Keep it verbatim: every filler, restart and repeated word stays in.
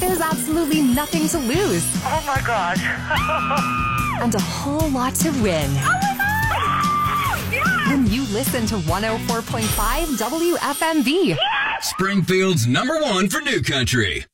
there's absolutely nothing to lose. Oh my gosh. And a whole lot to win. Oh my God! Yes! When you listen to one oh four point five W F M V. Yes! Springfield's number one for new country.